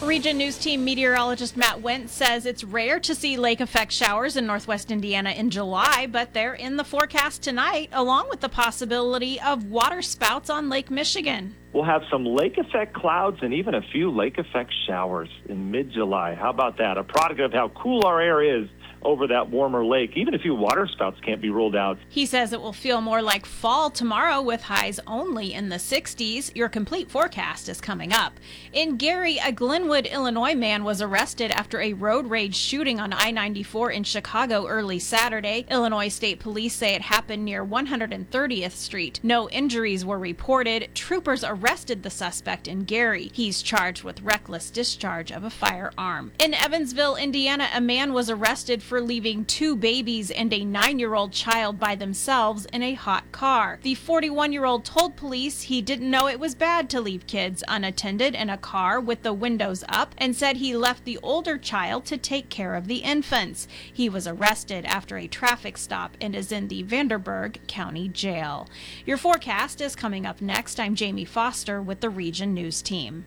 Region News Team meteorologist Matt Wentz says it's rare to see lake effect showers in northwest Indiana in July, but they're in the forecast tonight, along with the possibility of water spouts on Lake Michigan. We'll have some lake effect clouds and even a few lake effect showers in mid-July. How about that? A product of how cool our air is over that warmer lake. Even a few water spouts can't be ruled out. He says it will feel more like fall tomorrow with highs only in the 60s. Your complete forecast is coming up. In Gary, a Glenwood, Illinois man was arrested after a road rage shooting on I-94 in Chicago early Saturday. Illinois State Police say it happened near 130th Street. No injuries were reported. Troopers arrested the suspect in Gary. He's charged with reckless discharge of a firearm. In Evansville, Indiana, a man was arrested for leaving 2 babies and a 9-year-old child by themselves in a hot car. The 41-year-old told police he didn't know it was bad to leave kids unattended in a car with the windows up and said he left the older child to take care of the infants. He was arrested after a traffic stop and is in the Vanderburgh County Jail. Your forecast is coming up next. I'm Jamie Foster with the Region News Team.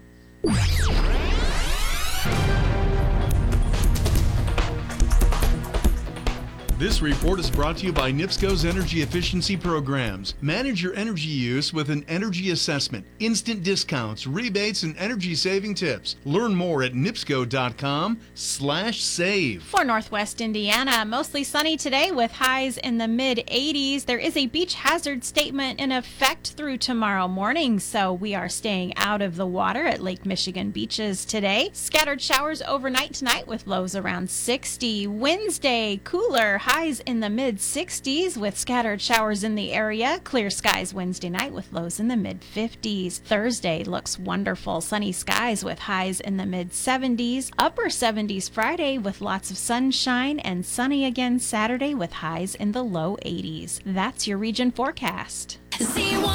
This report is brought to you by NIPSCO's Energy Efficiency Programs. Manage your energy use with an energy assessment, instant discounts, rebates, and energy-saving tips. Learn more at nipsco.com/save. For Northwest Indiana, mostly sunny today with highs in the mid-80s. There is a beach hazard statement in effect through tomorrow morning, so we are staying out of the water at Lake Michigan beaches today. Scattered showers overnight tonight with lows around 60. Wednesday, cooler, highs in the mid-60s with scattered showers in the area. Clear skies Wednesday night with lows in the mid-50s. Thursday looks wonderful. Sunny skies with highs in the mid-70s. Upper 70s Friday with lots of sunshine, and sunny again Saturday with highs in the low 80s. That's your region forecast.